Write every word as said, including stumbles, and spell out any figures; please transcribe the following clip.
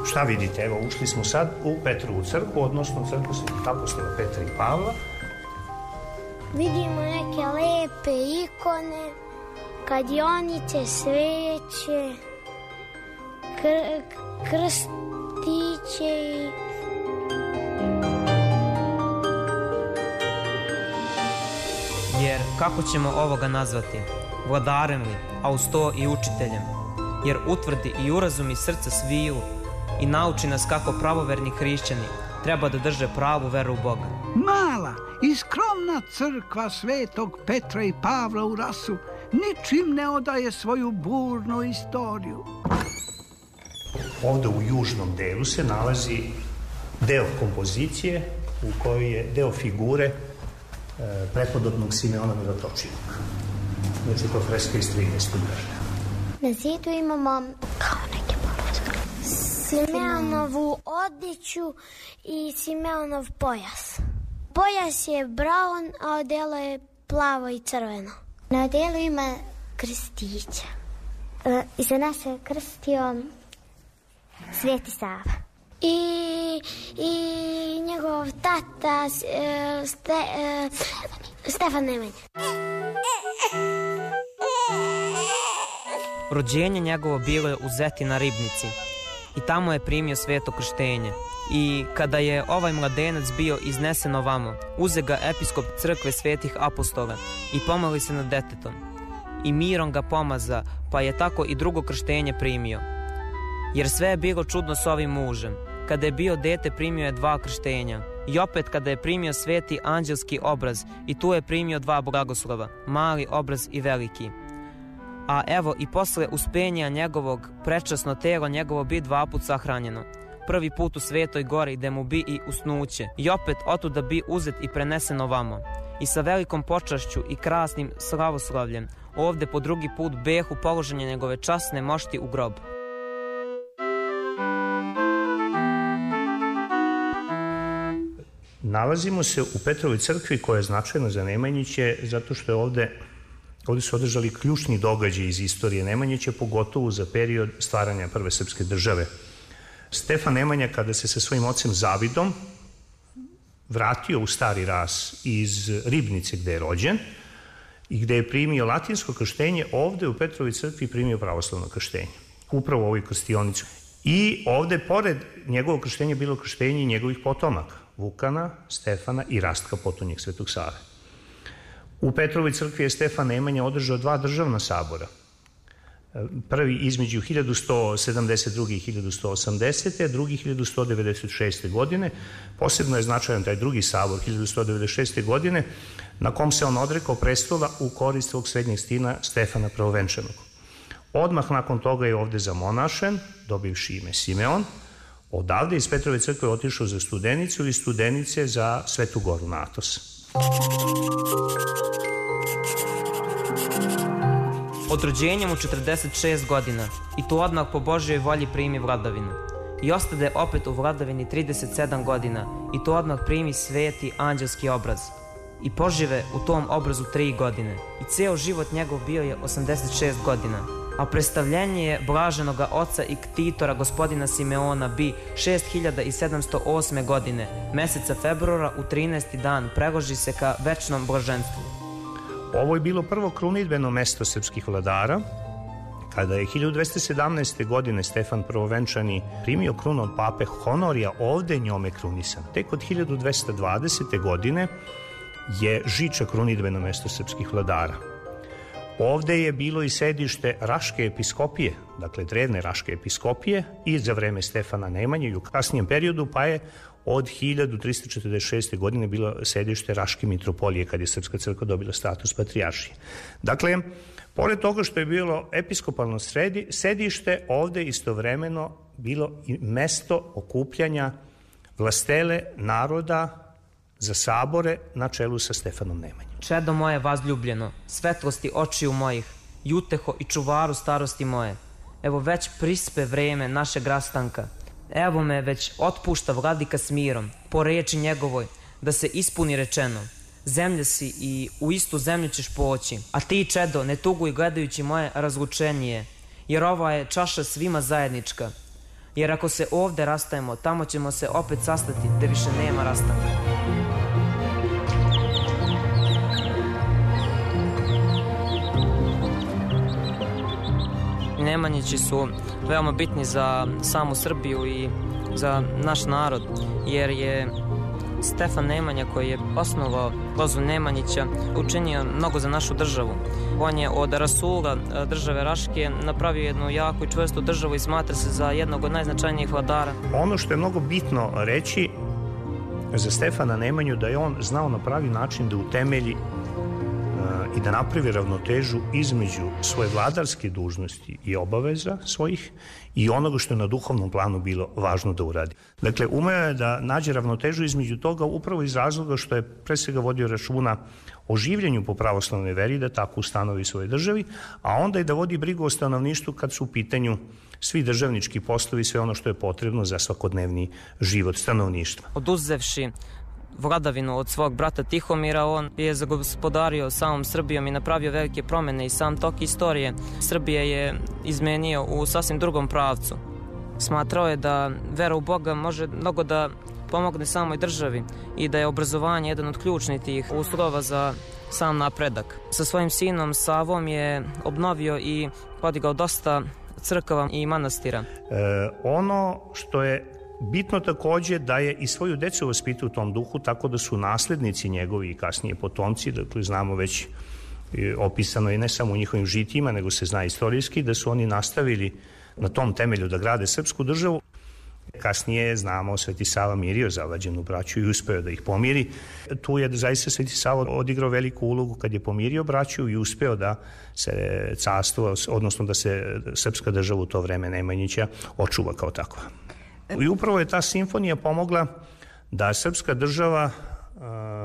Šta vidite? Evo, ušli smo sad u Petrovu crkvu, odnosno crkvu svetih apostola Petra i Pavla. Vidimo neke lepe ikone, kladionice, sveće, kr krstiće i... Jer kako ćemo ovoga nazvati? Vladarem li, a uz to i učiteljem? Jer utvrdi i urazumi srca sviju i nauči nas kako pravoverni hrišćani treba da drže pravu veru u Boga. Mala i skromna crkva svetog Petra i Pavla u Rasu ničim ne odaje svoju burnu istoriju. Ovde u južnom delu se nalazi deo kompozicije u kojoj je deo figure e, prepodobnog Simeona Mirotočivog. Znači, to freska iz trinaestog veka. Na zidu imamo kao neke položke. Simeonovu odjeću i Simeonov pojas. Pojas je brown, a odelo je plavo i crveno. Na odelu ima krstića. E, iza nas je krstio Sveti Sava. I, i njegov tata e, ste, e, Stefan Nemanja. Rođenje njegovo bilo je u Zeti na Ribnici i tamo je primio sveto krštenje. I kada je ovaj mladenac bio iznesen ovamo, uze ga episkop crkve svetih apostola i pomoli se nad detetom. I mirom ga pomaza, pa je tako i drugo krštenje primio. Jer sve je bilo čudno s ovim mužem. Kada je bio dete, primio je dva krštenja. I opet kada je primio sveti anđelski obraz, i tu je primio dva blagoslova, mali obraz i veliki. A evo i posle uspenja njegovog, prečasno telo njegovo bi dva put sahranjeno. Prvi put u Svetoj gori, gde mu bi i usnuće. I opet otuda bi uzet i prenesen ovamo. I sa velikom počašću i krasnim slavoslavljem, ovde po drugi put behu položenje njegove časne mošti u grob. Nalazimo se u Petrovoj crkvi koja je značajna za Nemanjiće zato što je ovde, ovde su održali ključni događaji iz istorije Nemanjića, pogotovo za period stvaranja prve srpske države. Stefan Nemanja, kada se sa svojim ocem Zavidom vratio u Stari Ras iz Ribnice gde je rođen i gde je primio latinsko krštenje, ovde u Petrovoj crkvi primio pravoslavno krštenje. Upravo u ovoj krstionici. I ovde, pored njegovog krštenja, bilo krštenje njegovih potomaka, Vukana, Stefana i Rastka, potomnjeg Svetog Save. U Petrovoj crkvi je Stefan Nemanja održao dva državna sabora. Prvi između hiljadu sto sedamdeset druge i hiljadu sto osamdesete, a drugi hiljadu sto devedeset šeste. godine. Posebno je značajan taj drugi sabor hiljadu sto devedeset šeste. godine, na kom se on odrekao prestola u korist svog srednjeg sina Stefana Prvovenčanog. Odmah nakon toga je ovde zamonašen, dobivši ime Simeon. Odavde iz Petrove crkve otišao za Studenicu ili Studenice za Svetu goru na Atos. Od rođenja mu četrdeset šest godina i tu odmah po Božjoj volji primi vladavinu. I ostade opet u vladavini trideset sedam godina i tu odmah primi sveti anđelski obraz. I požive u tom obrazu tri godine. I ceo život njegov bio je osamdeset šest godina. A predstavljenje je blaženoga oca i ktitora gospodina Simeona bi šest hiljada sedamsto osme. godine, meseca februara u trinaesti dan preloži se ka večnom blaženstvu. Ovo je bilo prvo krunidbeno mesto srpskih vladara, kada je hiljadu dvesta sedamnaeste. godine Stefan Prvovenčani primio krunu od pape Honorija, ovde njome krunisan. Tek od hiljadu dvesta dvadesete. godine je Žiča krunidbeno mesto srpskih vladara. Ovde je bilo i sedište Raške episkopije, dakle drevne Raške episkopije, i za vreme Stefana Nemanje i u kasnijem periodu, pa je od hiljadu trista četrdeset šeste. godine bilo sedište Raške mitropolije, kad je Srpska crkva dobila status patrijaršije. Dakle, pored toga što je bilo episkopalno sredi, sedište, ovde istovremeno bilo i mesto okupljanja vlastele naroda za sabore na čelu sa Stefanom Nemanjom. Čedo moje vazljubljeno, svetlosti očiju mojih, juteho i čuvaru starosti moje, evo već prispe vreme našeg rastanka, evo me već otpušta vladika s mirom, po reči njegovoj, da se ispuni rečeno, zemlja si i u istu zemlju ćeš poći, a ti, čedo, ne tuguj gledajući moje razlučenije, jer ova je čaša svima zajednička. Jer ako se ovde rastajemo, tamo ćemo se opet sastati, gde više nema rastanka. Nemanjići su veoma bitni za samu Srbiju i za naš narod, jer je Stefan Nemanja, koji je osnovao lozu Nemanjića, učinio mnogo za našu državu. On je od rasula države Raške napravio jednu jaku i čvrstu državu i smatra se za jednog od najznačajnijih vladara. Ono što je mnogo bitno reći za Stefana Nemanju, da je on znao na pravi način da utemelji i da napravi ravnotežu između svoje vladarske dužnosti i obaveza svojih i onoga što je na duhovnom planu bilo važno da uradi. Dakle, umeo je da nađe ravnotežu između toga upravo iz razloga što je pre svega vodio računa o življenju po pravoslavnoj veri, da tako ustanovi svojoj državi, a onda i da vodi brigu o stanovništvu kad su u pitanju svi državnički poslovi, sve ono što je potrebno za svakodnevni život stanovništva. Oduzevši vladavinu od svog brata Tihomira, on je zagospodario samom Srbijom i napravio velike promene i sam tok istorije Srbije je izmenio u sasvim drugom pravcu. Smatrao je da vera u Boga može mnogo da pomogne samoj državi i da je obrazovanje jedan od ključnih tih uslova za sam napredak. Sa svojim sinom Savom je obnovio i podigao dosta crkava i manastira. E, ono što je bitno takođe da je i svoju decu vaspitao u tom duhu, tako da su naslednici njegovi i kasnije potomci, dakle znamo već opisano i ne samo u njihovim žitijima, nego se zna istorijski da su oni nastavili na tom temelju da grade srpsku državu. Kasnije znamo Sveti Sava mirio zavađenu braću i uspeo da ih pomiri. Tu je zaista Sveti Sava odigrao veliku ulogu kad je pomirio braću i uspeo da se carstvo, odnosno da se srpska država u to vreme Nemanjića očuva kao takva. I upravo je ta simfonija pomogla da srpska država